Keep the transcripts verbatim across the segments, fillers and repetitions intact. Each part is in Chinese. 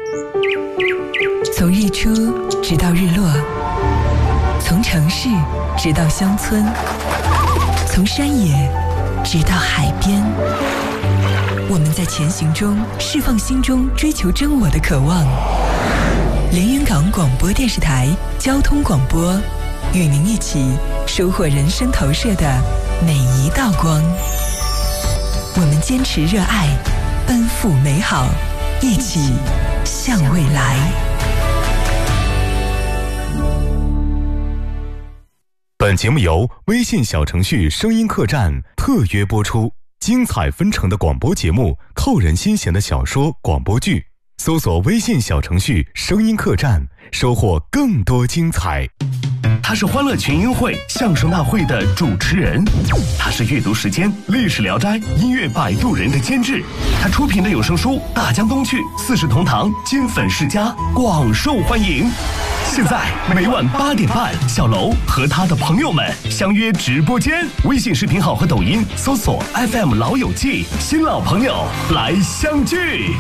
从日出直到日落，从城市直到乡村，从山野直到海边，我们在前行中释放心中追求真我的渴望。连云港广播电视台交通广播，与您一起收获人生投射的每一道光。我们坚持热爱，奔赴美好，一起向未来。 本节目由微信小程序声音客栈特约播出，精彩纷呈的广播节目，扣人心弦的小说广播剧，搜索微信小程序声音客栈，收获更多精彩。 他是欢乐群英会相声大会的主持人，他是阅读时间历史聊斋音乐摆渡人的监制，他出品的有声书《大江东去》四世同堂金粉世家广受欢迎。现在每晚八点半，小楼和他的朋友们相约直播间，微信视频号和抖音搜索 F M 老友记，新老朋友来相聚。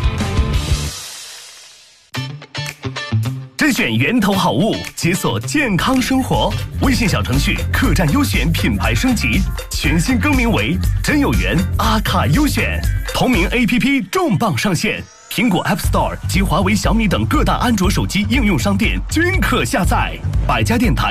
甄选源头好物，解锁健康生活。微信小程序客栈优选品牌升级，全新更名为真有缘阿卡优选。同名 A P P 重磅上线，苹果 App Store 及华为、小米等各大安卓手机应用商店均可下载。百家电台